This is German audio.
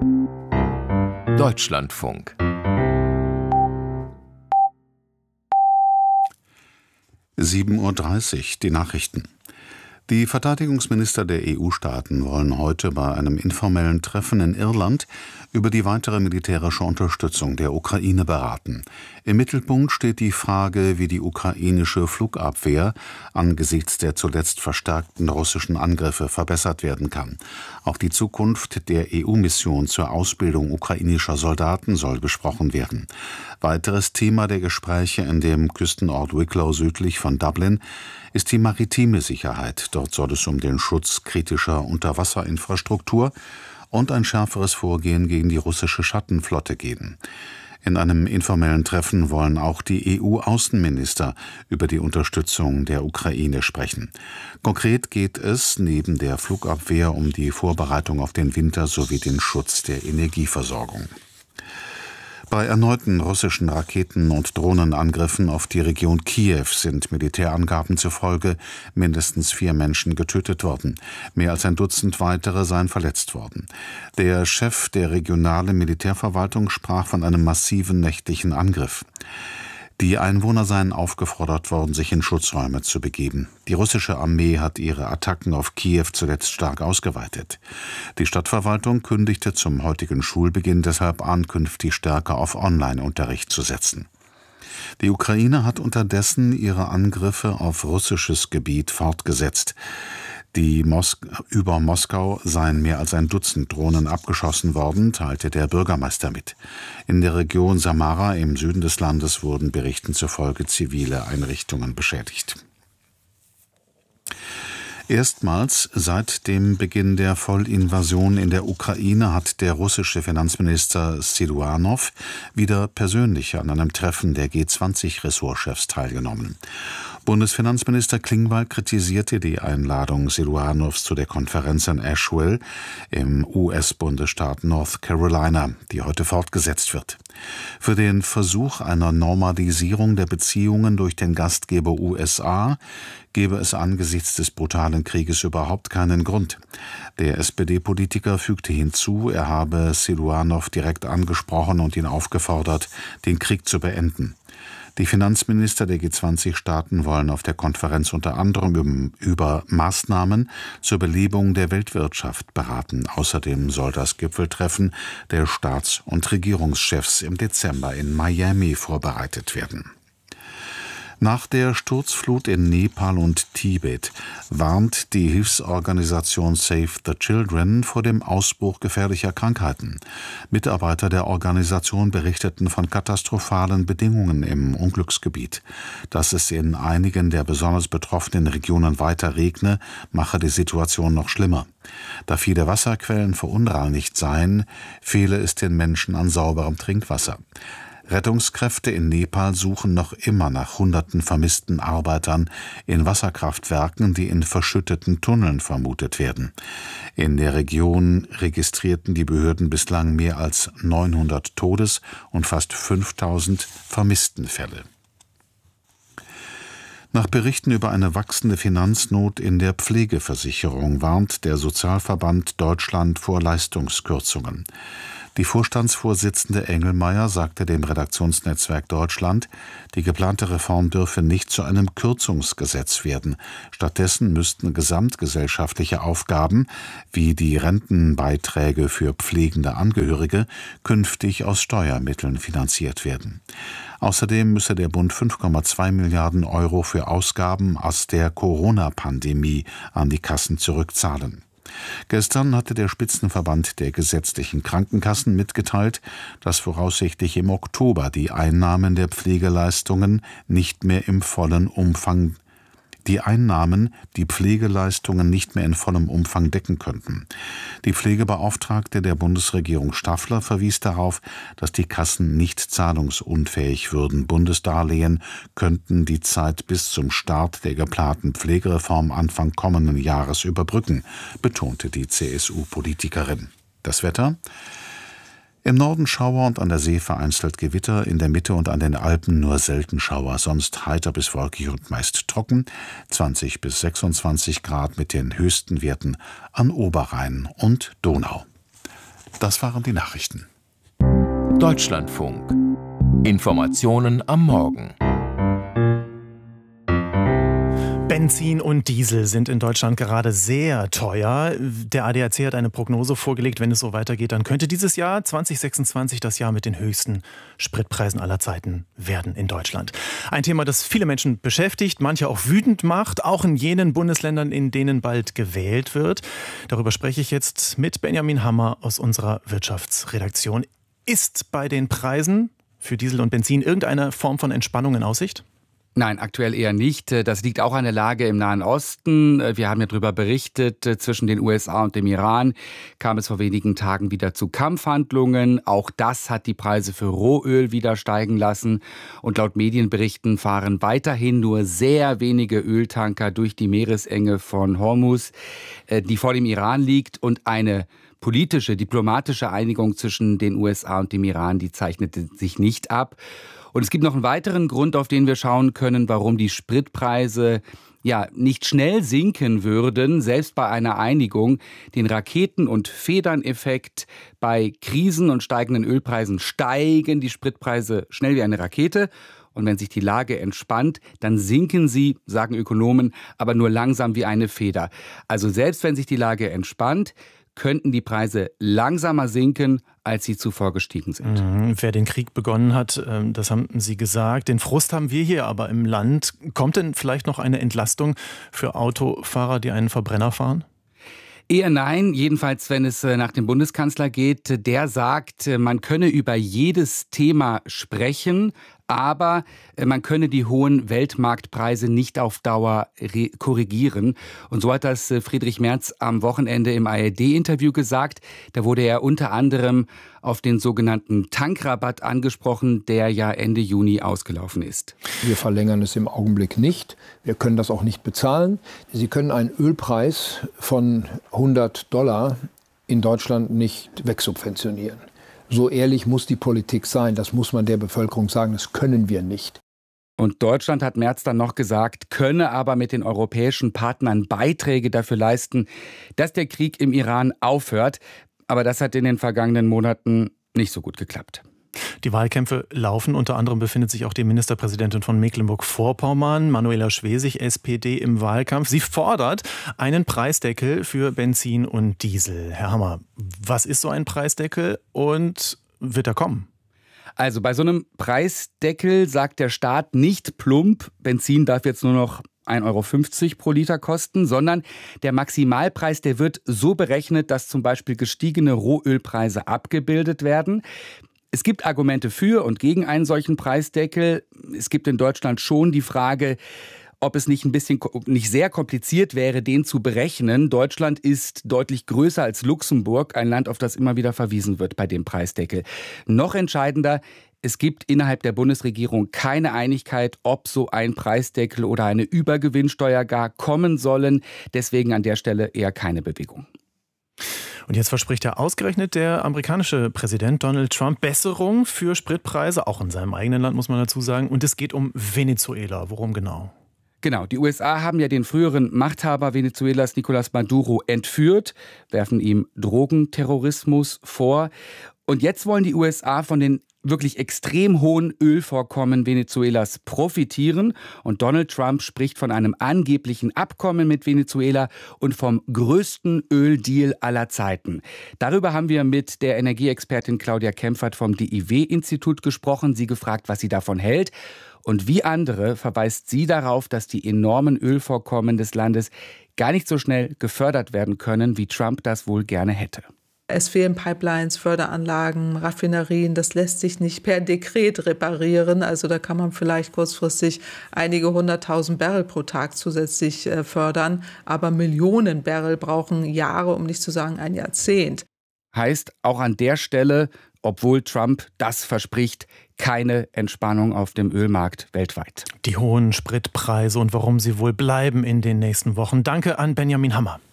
Deutschlandfunk 7:30 Uhr, die Nachrichten. Die Verteidigungsminister der EU-Staaten wollen heute bei einem informellen Treffen in Irland über die weitere militärische Unterstützung der Ukraine beraten. Im Mittelpunkt steht die Frage, wie die ukrainische Flugabwehr angesichts der zuletzt verstärkten russischen Angriffe verbessert werden kann. Auch die Zukunft der EU-Mission zur Ausbildung ukrainischer Soldaten soll besprochen werden. Weiteres Thema der Gespräche in dem Küstenort Wicklow südlich von Dublin ist die maritime Sicherheit. Dort soll es um den Schutz kritischer Unterwasserinfrastruktur und ein schärferes Vorgehen gegen die russische Schattenflotte gehen. In einem informellen Treffen wollen auch die EU-Außenminister über die Unterstützung der Ukraine sprechen. Konkret geht es neben der Flugabwehr um die Vorbereitung auf den Winter sowie den Schutz der Energieversorgung. Bei erneuten russischen Raketen- und Drohnenangriffen auf die Region Kiew sind Militärangaben zufolge mindestens 4 Menschen getötet worden. Mehr als ein Dutzend weitere seien verletzt worden. Der Chef der regionalen Militärverwaltung sprach von einem massiven nächtlichen Angriff. Die Einwohner seien aufgefordert worden, sich in Schutzräume zu begeben. Die russische Armee hat ihre Attacken auf Kiew zuletzt stark ausgeweitet. Die Stadtverwaltung kündigte zum heutigen Schulbeginn deshalb an, künftig stärker auf Online-Unterricht zu setzen. Die Ukraine hat unterdessen ihre Angriffe auf russisches Gebiet fortgesetzt. Über Moskau seien mehr als ein Dutzend Drohnen abgeschossen worden, teilte der Bürgermeister mit. In der Region Samara im Süden des Landes wurden Berichten zufolge zivile Einrichtungen beschädigt. Erstmals seit dem Beginn der Vollinvasion in der Ukraine hat der russische Finanzminister Siluanow wieder persönlich an einem Treffen der G20-Ressortchefs teilgenommen. Bundesfinanzminister Klingbeil kritisierte die Einladung Siluanows zu der Konferenz in Asheville im US-Bundesstaat North Carolina, die heute fortgesetzt wird. Für den Versuch einer Normalisierung der Beziehungen durch den Gastgeber USA gebe es angesichts des brutalen Krieges überhaupt keinen Grund. Der SPD-Politiker fügte hinzu, er habe Siluanow direkt angesprochen und ihn aufgefordert, den Krieg zu beenden. Die Finanzminister der G20-Staaten wollen auf der Konferenz unter anderem über Maßnahmen zur Belebung der Weltwirtschaft beraten. Außerdem soll das Gipfeltreffen der Staats- und Regierungschefs im Dezember in Miami vorbereitet werden. Nach der Sturzflut in Nepal und Tibet warnt die Hilfsorganisation Save the Children vor dem Ausbruch gefährlicher Krankheiten. Mitarbeiter der Organisation berichteten von katastrophalen Bedingungen im Unglücksgebiet. Dass es in einigen der besonders betroffenen Regionen weiter regne, mache die Situation noch schlimmer. Da viele Wasserquellen verunreinigt seien, fehle es den Menschen an sauberem Trinkwasser. Rettungskräfte in Nepal suchen noch immer nach Hunderten vermissten Arbeitern in Wasserkraftwerken, die in verschütteten Tunneln vermutet werden. In der Region registrierten die Behörden bislang mehr als 900 Todes- und fast 5000 Vermisstenfälle. Nach Berichten über eine wachsende Finanznot in der Pflegeversicherung warnt der Sozialverband Deutschland vor Leistungskürzungen. Die Vorstandsvorsitzende Engelmeier sagte dem Redaktionsnetzwerk Deutschland, die geplante Reform dürfe nicht zu einem Kürzungsgesetz werden. Stattdessen müssten gesamtgesellschaftliche Aufgaben wie die Rentenbeiträge für pflegende Angehörige künftig aus Steuermitteln finanziert werden. Außerdem müsse der Bund 5,2 Milliarden Euro für Ausgaben aus der Corona-Pandemie an die Kassen zurückzahlen. Gestern hatte der Spitzenverband der gesetzlichen Krankenkassen mitgeteilt, dass voraussichtlich im Oktober die Einnahmen der Pflegeleistungen nicht mehr in vollem Umfang decken könnten. Die Pflegebeauftragte der Bundesregierung Staffler verwies darauf, dass die Kassen nicht zahlungsunfähig würden. Bundesdarlehen könnten die Zeit bis zum Start der geplanten Pflegereform Anfang kommenden Jahres überbrücken, betonte die CSU-Politikerin. Das Wetter? Im Norden Schauer und an der See vereinzelt Gewitter, in der Mitte und an den Alpen nur selten Schauer, sonst heiter bis wolkig und meist trocken, 20 bis 26 Grad mit den höchsten Werten an Oberrhein und Donau. Das waren die Nachrichten. Deutschlandfunk. Informationen am Morgen. Benzin und Diesel sind in Deutschland gerade sehr teuer. Der ADAC hat eine Prognose vorgelegt, wenn es so weitergeht, dann könnte dieses Jahr 2026 das Jahr mit den höchsten Spritpreisen aller Zeiten werden in Deutschland. Ein Thema, das viele Menschen beschäftigt, manche auch wütend macht, auch in jenen Bundesländern, in denen bald gewählt wird. Darüber spreche ich jetzt mit Benjamin Hammer aus unserer Wirtschaftsredaktion. Ist bei den Preisen für Diesel und Benzin irgendeine Form von Entspannung in Aussicht? Nein, aktuell eher nicht. Das liegt auch an der Lage im Nahen Osten. Wir haben ja darüber berichtet, zwischen den USA und dem Iran kam es vor wenigen Tagen wieder zu Kampfhandlungen. Auch das hat die Preise für Rohöl wieder steigen lassen. Und laut Medienberichten fahren weiterhin nur sehr wenige Öltanker durch die Meeresenge von Hormuz, die vor dem Iran liegt. Und eine politische, diplomatische Einigung zwischen den USA und dem Iran, die zeichnete sich nicht ab. Und es gibt noch einen weiteren Grund, auf den wir schauen können, warum die Spritpreise nicht schnell sinken würden, selbst bei einer Einigung. Den Raketen- und Federneffekt: bei Krisen und steigenden Ölpreisen steigen die Spritpreise schnell wie eine Rakete. Und wenn sich die Lage entspannt, dann sinken sie, sagen Ökonomen, aber nur langsam wie eine Feder. Also selbst wenn sich die Lage entspannt, könnten die Preise langsamer sinken, als sie zuvor gestiegen sind. Wer den Krieg begonnen hat, das haben Sie gesagt. Den Frust haben wir hier aber im Land. Kommt denn vielleicht noch eine Entlastung für Autofahrer, die einen Verbrenner fahren? Eher nein, jedenfalls wenn es nach dem Bundeskanzler geht. Der sagt, man könne über jedes Thema sprechen, aber man könne die hohen Weltmarktpreise nicht auf Dauer korrigieren. Und so hat das Friedrich Merz am Wochenende im ARD-Interview gesagt. Da wurde er unter anderem auf den sogenannten Tankrabatt angesprochen, der ja Ende Juni ausgelaufen ist. Wir verlängern es im Augenblick nicht. Wir können das auch nicht bezahlen. Sie können einen Ölpreis von $100 in Deutschland nicht wegsubventionieren. So ehrlich muss die Politik sein, das muss man der Bevölkerung sagen, das können wir nicht. Und Deutschland, hat Merz dann noch gesagt, könne aber mit den europäischen Partnern Beiträge dafür leisten, dass der Krieg im Iran aufhört. Aber das hat in den vergangenen Monaten nicht so gut geklappt. Die Wahlkämpfe laufen. Unter anderem befindet sich auch die Ministerpräsidentin von Mecklenburg-Vorpommern, Manuela Schwesig, SPD, im Wahlkampf. Sie fordert einen Preisdeckel für Benzin und Diesel. Herr Hammer, was ist so ein Preisdeckel und wird er kommen? Also bei so einem Preisdeckel sagt der Staat nicht plump, Benzin darf jetzt nur noch 1,50 € pro Liter kosten, sondern der Maximalpreis, der wird so berechnet, dass zum Beispiel gestiegene Rohölpreise abgebildet werden. Es gibt Argumente für und gegen einen solchen Preisdeckel. Es gibt in Deutschland schon die Frage, ob es nicht sehr kompliziert wäre, den zu berechnen. Deutschland ist deutlich größer als Luxemburg, ein Land, auf das immer wieder verwiesen wird bei dem Preisdeckel. Noch entscheidender: Es gibt innerhalb der Bundesregierung keine Einigkeit, ob so ein Preisdeckel oder eine Übergewinnsteuer gar kommen sollen. Deswegen an der Stelle eher keine Bewegung. Und jetzt verspricht ja ausgerechnet der amerikanische Präsident Donald Trump Besserung für Spritpreise, auch in seinem eigenen Land, muss man dazu sagen. Und es geht um Venezuela. Worum genau? Genau, die USA haben ja den früheren Machthaber Venezuelas Nicolás Maduro entführt, werfen ihm Drogenterrorismus vor. Und jetzt wollen die USA von den wirklich extrem hohen Ölvorkommen Venezuelas profitieren. Und Donald Trump spricht von einem angeblichen Abkommen mit Venezuela und vom größten Öldeal aller Zeiten. Darüber haben wir mit der Energieexpertin Claudia Kempfert vom DIW-Institut gesprochen, sie gefragt, was sie davon hält. Und wie andere verweist sie darauf, dass die enormen Ölvorkommen des Landes gar nicht so schnell gefördert werden können, wie Trump das wohl gerne hätte. Es fehlen Pipelines, Förderanlagen, Raffinerien. Das lässt sich nicht per Dekret reparieren. Also da kann man vielleicht kurzfristig einige 100.000 Barrel pro Tag zusätzlich fördern. Aber Millionen Barrel brauchen Jahre, um nicht zu sagen ein Jahrzehnt. Heißt auch an der Stelle, obwohl Trump das verspricht, keine Entspannung auf dem Ölmarkt weltweit. Die hohen Spritpreise und warum sie wohl bleiben in den nächsten Wochen. Danke an Benjamin Hammer.